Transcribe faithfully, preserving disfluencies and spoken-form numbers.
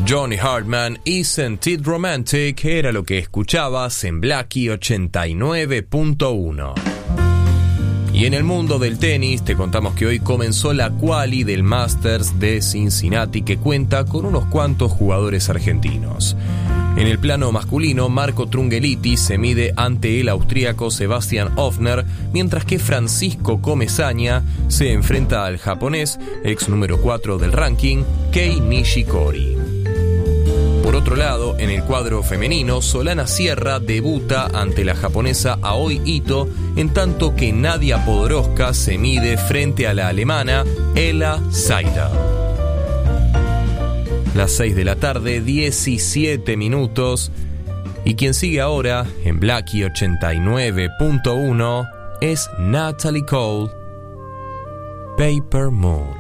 Johnny Hartman y Scented Romantic era lo que escuchabas en Blackie ochenta y nueve punto uno. Y en el mundo del tenis te contamos que hoy comenzó la quali del Masters de Cincinnati, que cuenta con unos cuantos jugadores argentinos. En el plano masculino, Marco Trungelliti se mide ante el austríaco Sebastian Ofner, mientras que Francisco Comesaña se enfrenta al japonés, ex número cuatro del ranking, Kei Nishikori. Por otro lado, en el cuadro femenino, Solana Sierra debuta ante la japonesa Aoi Ito, en tanto que Nadia Podoroska se mide frente a la alemana Ella Seidel. Las seis de la tarde, diecisiete minutos, y quien sigue ahora en Blackie ochenta y nueve punto uno es Natalie Cole, Paper Moon.